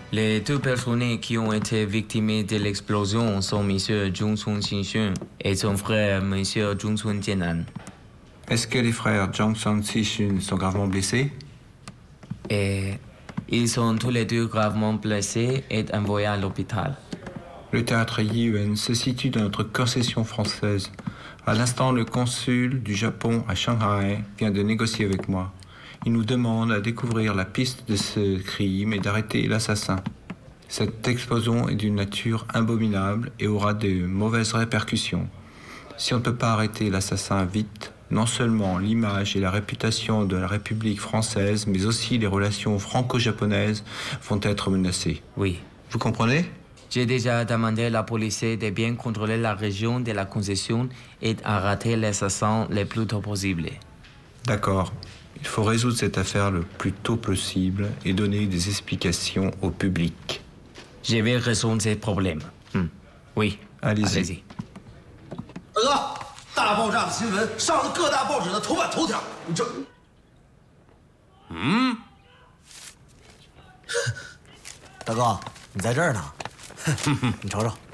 Les deux personnes qui ont été victimes de l'explosion sont M. Zhong Sun Xinxun et son frère M. Zhong Sun Jianan. Est-ce que les frères Zhong Sun Xinxun sont gravement blessés? Et ils sont tous les deux gravement blessés et envoyés à l'hôpital. Le théâtre Yiyuan se situe dans notre concession française. À l'instant, le consul du Japon à Shanghai vient de négocier avec moi. Il nous demande à découvrir la piste de ce crime et d'arrêter l'assassin. Cette explosion est d'une nature abominable et aura de mauvaises répercussions. Si on ne peut pas arrêter l'assassin vite, non seulement l'image et la réputation de la République française, mais aussi les relations franco-japonaises vont être menacées. Oui. Vous comprenez? J'ai déjà demandé à la police de bien contrôler la région de la concession et d'arrêter l'assassin le plus tôt possible. D'accord. Il faut résoudre cette affaire le plus tôt possible et donner des explications au public. Je vais résoudre ces problèmes. Oui. Allez-y. 大爆炸的新闻上了各大报纸的头版头条，这， 大哥，你在这儿呢，你瞅瞅。